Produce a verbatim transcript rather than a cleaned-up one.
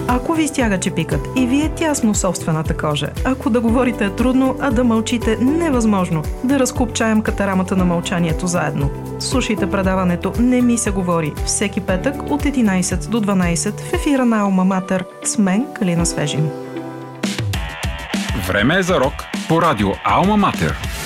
Ако ви стяга чепикът и ви е тясно в собствената кожа, ако да говорите е трудно, а да мълчите невъзможно, да разкопчаем катарамата на мълчанието заедно. Слушайте предаването «Не ми се говори» всеки петък от единайсет до дванайсет в ефира на Алма Матер с мен, Калина Свежин. Време е за рок по радио Алма Матер.